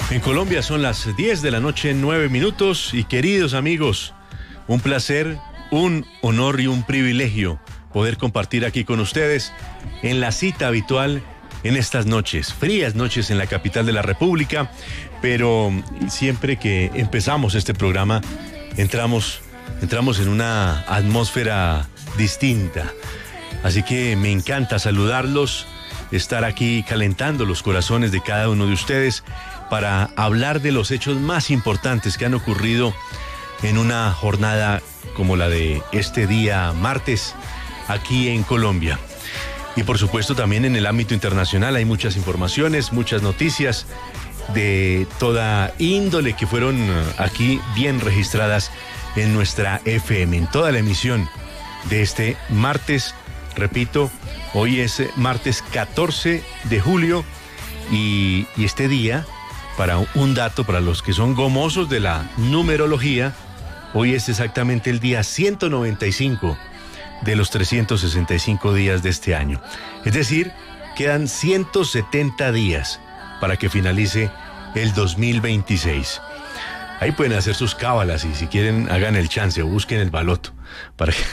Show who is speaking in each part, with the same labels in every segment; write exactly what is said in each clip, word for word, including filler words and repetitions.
Speaker 1: En Colombia son las diez de la noche, nueve minutos, y queridos amigos, un placer, un honor y un privilegio poder compartir aquí con ustedes en la cita habitual en estas noches, frías noches en la capital de la República, pero siempre que empezamos este programa entramos, entramos en una atmósfera distinta, así que me encanta saludarlos, estar aquí calentando los corazones de cada uno de ustedes para hablar de los hechos más importantes que han ocurrido en una jornada como la de este día martes aquí en Colombia. Y por supuesto también en el ámbito internacional hay muchas informaciones, muchas noticias de toda índole que fueron aquí bien registradas en nuestra F M, en toda la emisión de este martes. Repito, hoy es martes catorce de julio y, y este día, para un dato para los que son gomosos de la numerología, hoy es exactamente el día ciento noventa y cinco de los trescientos sesenta y cinco días de este año. Es decir, quedan ciento setenta días para que finalice el dos mil veintiséis. Ahí pueden hacer sus cábalas y si quieren hagan el chance o busquen el baloto. Para que...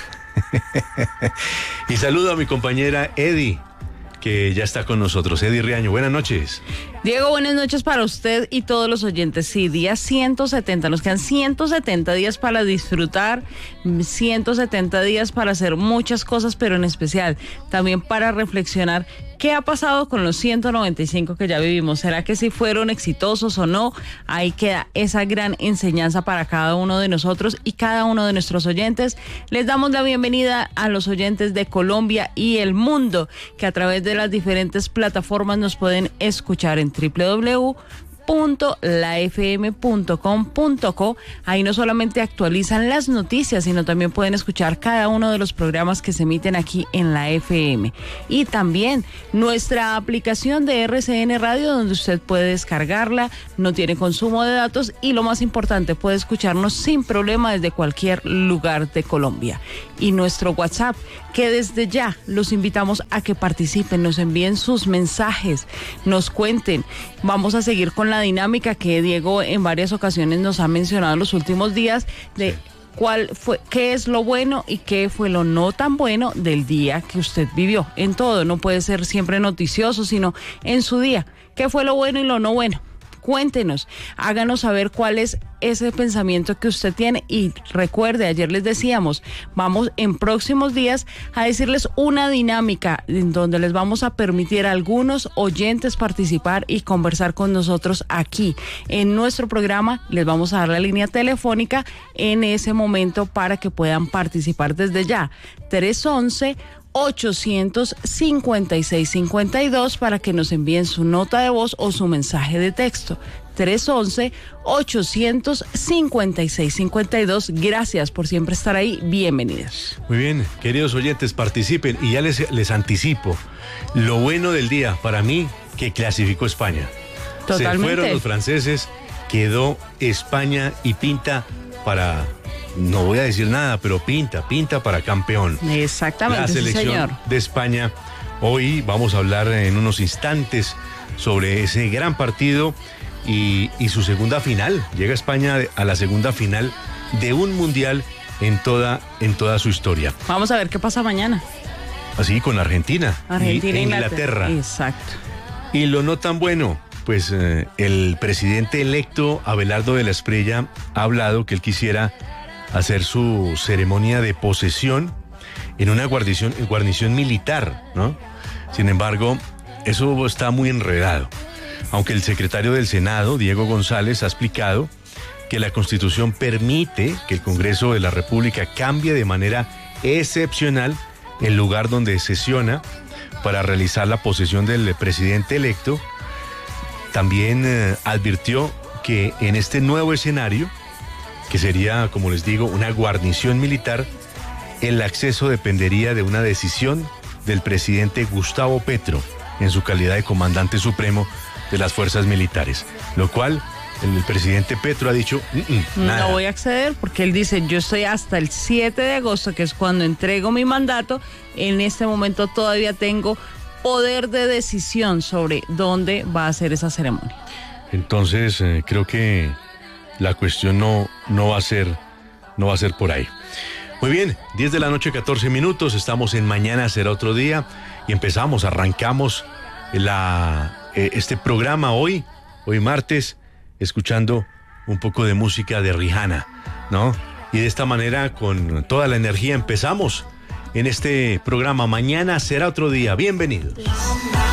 Speaker 1: Y saludo a mi compañera Eddie, que ya está con nosotros. Eddie Riaño, buenas noches.
Speaker 2: Diego, buenas noches para usted y todos los oyentes. Sí, día ciento setenta, nos quedan ciento setenta días para disfrutar, ciento setenta días para hacer muchas cosas, pero en especial también para reflexionar qué ha pasado con los ciento noventa y cinco que ya vivimos. ¿Será que sí fueron exitosos o no? Ahí queda esa gran enseñanza para cada uno de nosotros y cada uno de nuestros oyentes. Les damos la bienvenida a los oyentes de Colombia y el mundo, que a través de las diferentes plataformas nos pueden escuchar en doble u doble u doble u punto la f m punto com punto co. Ahí no solamente actualizan las noticias, sino también pueden escuchar cada uno de los programas que se emiten aquí en la F M. Y también nuestra aplicación de R C N Radio, donde usted puede descargarla, no tiene consumo de datos y lo más importante, puede escucharnos sin problema desde cualquier lugar de Colombia. Y nuestro WhatsApp, que desde ya los invitamos a que participen, nos envíen sus mensajes, nos cuenten. Vamos a seguir con la dinámica que Diego en varias ocasiones nos ha mencionado en los últimos días de sí. cuál fue, qué es lo bueno y qué fue lo no tan bueno del día que usted vivió. En todo, no puede ser siempre noticioso, sino en su día. ¿Qué fue lo bueno y lo no bueno? Cuéntenos, háganos saber cuál es ese pensamiento que usted tiene y recuerde, ayer les decíamos, vamos en próximos días a decirles una dinámica en donde les vamos a permitir a algunos oyentes participar y conversar con nosotros aquí en nuestro programa. Les vamos a dar la línea telefónica en ese momento para que puedan participar desde ya. tres once, ochocientos cincuenta y seis cincuenta y dos para que nos envíen su nota de voz o su mensaje de texto. tres once, ochocientos cincuenta y seis cincuenta y dos. Gracias por siempre estar ahí. Bienvenidos.
Speaker 1: Muy bien, queridos oyentes, participen y ya les, les anticipo. Lo bueno del día para mí, que clasificó España.
Speaker 2: Totalmente.
Speaker 1: Se fueron los franceses, quedó España y pinta para... No voy a decir nada, pero pinta, pinta para campeón.
Speaker 2: Exactamente,
Speaker 1: la selección
Speaker 2: sí, señor.
Speaker 1: de España. Hoy vamos a hablar en unos instantes sobre ese gran partido y, y su segunda final. Llega España a la segunda final de un mundial en toda, en toda su historia.
Speaker 2: Vamos a ver qué pasa mañana.
Speaker 1: Así con Argentina,
Speaker 2: Argentina
Speaker 1: y
Speaker 2: e
Speaker 1: Inglaterra.
Speaker 2: Inglaterra. Exacto.
Speaker 1: Y lo no tan bueno, pues eh, el presidente electo Abelardo de la Espriella ha hablado que él quisiera hacer su ceremonia de posesión en una guarnición, guarnición militar, ¿no? Sin embargo, eso está muy enredado. Aunque el secretario del Senado, Diego González, ha explicado que la Constitución permite que el Congreso de la República cambie de manera excepcional el lugar donde sesiona para realizar la posesión del presidente electo. También eh, advirtió que en este nuevo escenario, que sería, como les digo, una guarnición militar, el acceso dependería de una decisión del presidente Gustavo Petro en su calidad de comandante supremo de las fuerzas militares, lo cual el presidente Petro ha dicho
Speaker 2: nada. No voy a acceder porque él dice, yo estoy hasta el siete de agosto, que es cuando entrego mi mandato, en este momento todavía tengo poder de decisión sobre dónde va a ser esa ceremonia.
Speaker 1: Entonces, eh, creo que la cuestión no, no va a ser, no va a ser por ahí. Muy bien, diez de la noche, catorce minutos, estamos en Mañana Será Otro Día y empezamos, arrancamos la, eh, este programa hoy, hoy martes, escuchando un poco de música de Rihanna, ¿no? Y de esta manera, con toda la energía, empezamos en este programa Mañana Será Otro Día. Bienvenidos.